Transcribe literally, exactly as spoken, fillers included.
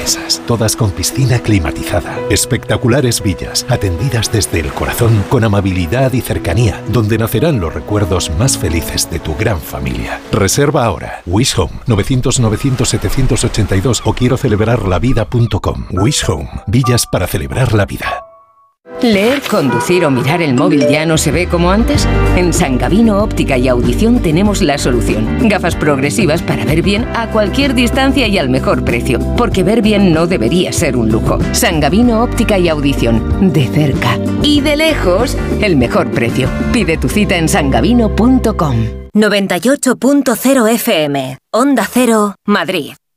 casas, todas con piscina climatizada. Espectaculares villas, atendidas desde el corazón con amabilidad y cercanía, donde nacerán los recuerdos más felices de tu gran familia. Reserva ahora. Wish Home, novecientos novecientos setecientos ochenta y dos o quiero celebrar la vida punto com. Wish Home, villas para celebrar la vida. ¿Leer, conducir o mirar el móvil ya no se ve como antes? En San Gabino Óptica y Audición tenemos la solución. Gafas progresivas para ver bien a cualquier distancia y al mejor precio. Porque ver bien no debería ser un lujo. San Gabino Óptica y Audición. De cerca y de lejos, el mejor precio. Pide tu cita en san gabino punto com. noventa y ocho punto cero F M. Onda Cero, Madrid.